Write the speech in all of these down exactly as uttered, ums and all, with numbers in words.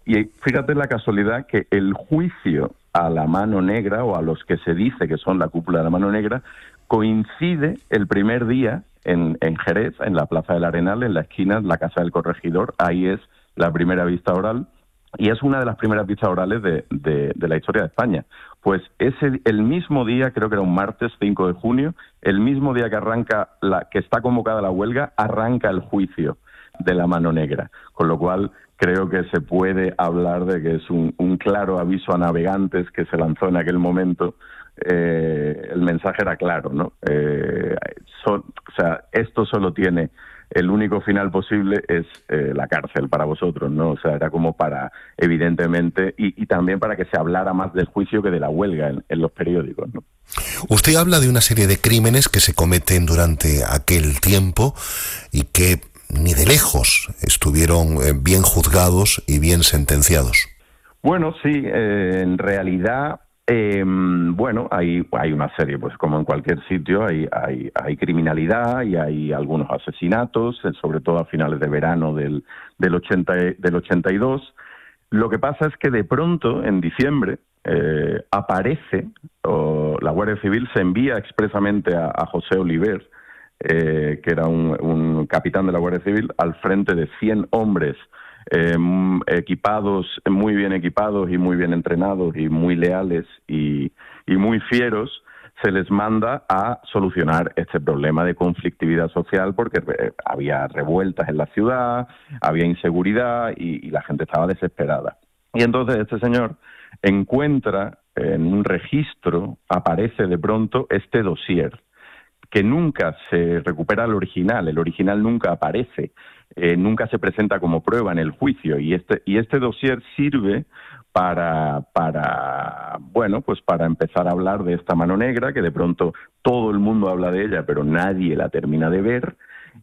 Y fíjate la casualidad que el juicio a la Mano Negra, o a los que se dice que son la cúpula de la Mano Negra, coincide el primer día en, en Jerez, en la Plaza del Arenal, en la esquina, la Casa del Corregidor. Ahí es la primera vista oral, y es una de las primeras vistas orales de, de, de la historia de España. Pues ese, el mismo día, creo que era un martes cinco de junio, el mismo día que arranca, la que está convocada la huelga, arranca el juicio de la Mano Negra, con lo cual creo que se puede hablar de que es un, un claro aviso a navegantes que se lanzó en aquel momento. Eh, el mensaje era claro, ¿no? Eh, son, o sea, esto solo tiene, el único final posible es eh, la cárcel para vosotros, ¿no? O sea, era como para, evidentemente, y, y también para que se hablara más del juicio que de la huelga en, en los periódicos, ¿no? Usted habla de una serie de crímenes que se cometen durante aquel tiempo y que ni de lejos estuvieron eh, bien juzgados y bien sentenciados. Bueno, sí, eh, en realidad... Eh, bueno, hay, hay una serie, pues como en cualquier sitio, hay, hay, hay criminalidad y hay algunos asesinatos, sobre todo a finales de verano del, del, ochenta, del ochenta y dos. Lo que pasa es que de pronto, en diciembre, eh, aparece, o la Guardia Civil se envía expresamente a, a José Oliver, eh, que era un, un capitán de la Guardia Civil, al frente de cien hombres Eh, equipados, muy bien equipados y muy bien entrenados y muy leales y, y muy fieros, se les manda a solucionar este problema de conflictividad social, porque eh, había revueltas en la ciudad, había inseguridad y, y la gente estaba desesperada. Y entonces este señor encuentra en un registro, aparece de pronto este dossier, que nunca se recupera el original, el original nunca aparece, eh, nunca se presenta como prueba en el juicio, y este y este dossier sirve para, para, bueno, pues para empezar a hablar de esta Mano Negra, que de pronto todo el mundo habla de ella, pero nadie la termina de ver,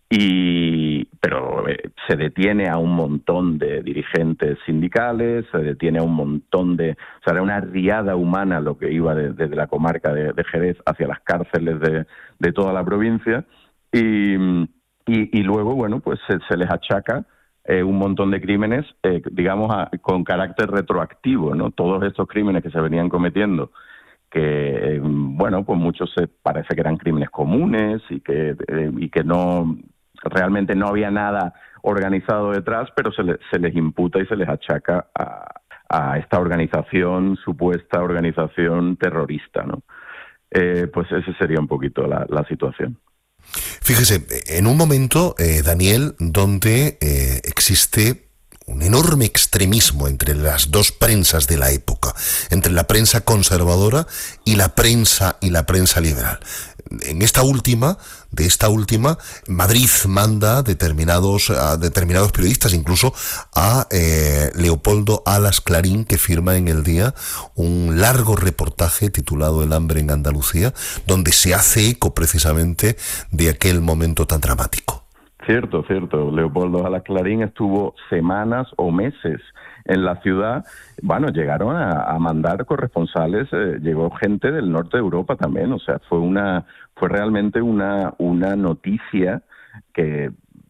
y pero eh, se detiene a un montón de dirigentes sindicales, se detiene a un montón de... O sea, era una riada humana lo que iba desde de, de la comarca de, de Jerez hacia las cárceles de, de toda la provincia, y, y, y luego, bueno, pues se, se les achaca eh, un montón de crímenes, eh, digamos, a, con carácter retroactivo, ¿no? Todos estos crímenes que se venían cometiendo, que, eh, bueno, pues muchos se parece que eran crímenes comunes y que, eh, y que no, realmente no había nada organizado detrás, pero se, le, se les imputa y se les achaca a, a esta organización, supuesta organización terrorista, ¿no? Eh, pues esa sería un poquito la, la situación. Fíjese, en un momento, eh, Daniel, donde eh, existe un enorme extremismo entre las dos prensas de la época, entre la prensa conservadora y la prensa y la prensa liberal. En esta última, de esta última, Madrid manda a determinados, a determinados periodistas, incluso a eh, Leopoldo Alas Clarín, que firma en El Día un largo reportaje titulado El hambre en Andalucía, donde se hace eco precisamente de aquel momento tan dramático. Cierto, cierto. Leopoldo Alas Clarín estuvo semanas o meses en la ciudad. Bueno, llegaron a, a mandar corresponsales, eh, llegó gente del norte de Europa también. O sea, fue una, fue realmente una, una noticia que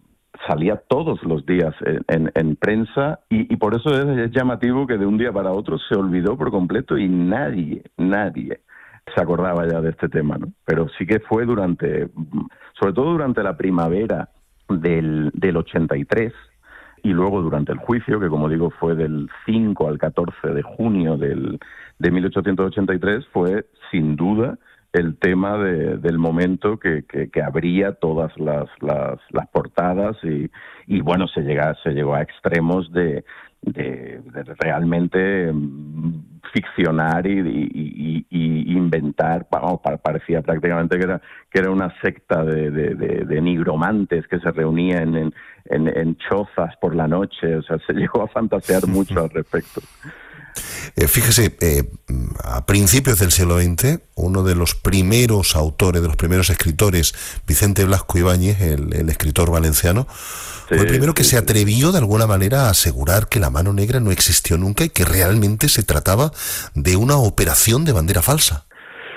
salía todos los días en, en, en prensa, y, y por eso es, es llamativo que de un día para otro se olvidó por completo y nadie, nadie se acordaba ya de este tema, ¿no? Pero sí que fue durante, sobre todo durante la primavera del, del ochenta y tres, y luego durante el juicio, que como digo fue del cinco al catorce de junio del, de mil ochocientos ochenta y tres, fue sin duda el tema de, del momento que, que, que abría todas las, las, las portadas, y, y bueno, se, llega, se llegó a extremos de, de, de realmente ficcionar y, y, y, y inventar. Vamos, parecía prácticamente que era, que era una secta de, de, de, de nigromantes que se reunían en, en, en chozas por la noche. O sea, se llegó a fantasear mucho al respecto. Eh, fíjese, eh, a principios del siglo veinte, uno de los primeros autores, de los primeros escritores, Vicente Blasco Ibáñez, el, el escritor valenciano, sí, fue el primero que sí, se atrevió de alguna manera a asegurar que la Mano Negra no existió nunca y que realmente se trataba de una operación de bandera falsa.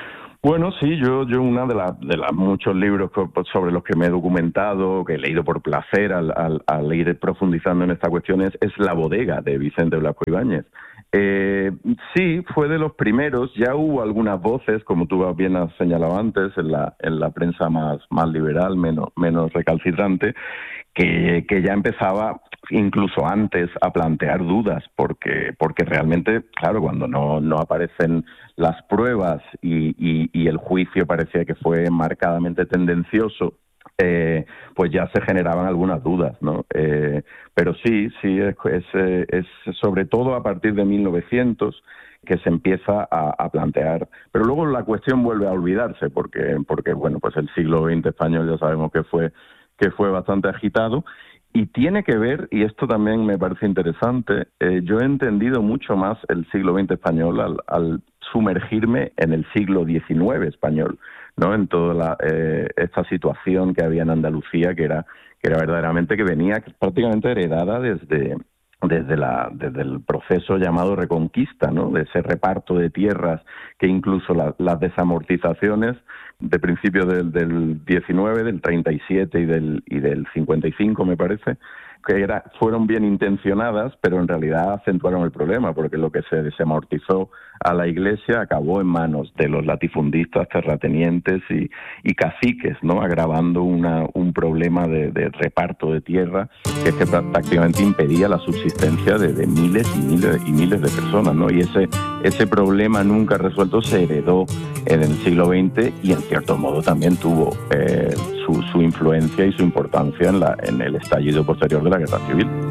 Bueno, sí, yo, yo una de las de las muchos libros que, sobre los que me he documentado, que he leído por placer al, al, al ir profundizando en esta cuestión, es, es La bodega, de Vicente Blasco Ibáñez. Eh, sí, fue de los primeros. Ya hubo algunas voces, como tú bien has señalado antes, en la, en la prensa más, más liberal, menos, menos recalcitrante, que, que ya empezaba incluso antes a plantear dudas, porque porque realmente, claro, cuando no, no aparecen las pruebas y, y, y el juicio parecía que fue marcadamente tendencioso, eh, pues ya se generaban algunas dudas, ¿no? Eh, pero sí, sí, es, es, es sobre todo a partir de mil novecientos que se empieza a, a plantear. Pero luego la cuestión vuelve a olvidarse, porque, porque bueno, pues el siglo veinte español ya sabemos que fue, que fue bastante agitado. Y tiene que ver, y esto también me parece interesante, eh, yo he entendido mucho más el siglo veinte español al, al sumergirme en el siglo diecinueve español, ¿no? En toda la, eh, esta situación que había en Andalucía, que era, que era verdaderamente que venía prácticamente heredada desde, desde, la, desde el proceso llamado Reconquista, ¿no? De ese reparto de tierras que incluso la, las desamortizaciones de principios del, del diecinueve, del treinta y siete y del, y del cincuenta y cinco, me parece, que era, fueron bien intencionadas, pero en realidad acentuaron el problema, porque lo que se desamortizó a la Iglesia acabó en manos de los latifundistas, terratenientes y, y caciques, ¿no? Agravando una, un problema de, de reparto de tierra que, es que prácticamente impedía la subsistencia de, de miles y miles y miles de personas, ¿no? Y ese, ese problema nunca resuelto se heredó en el siglo veinte y en cierto modo también tuvo eh, su, su influencia y su importancia en, la, en el estallido posterior de la Guerra Civil.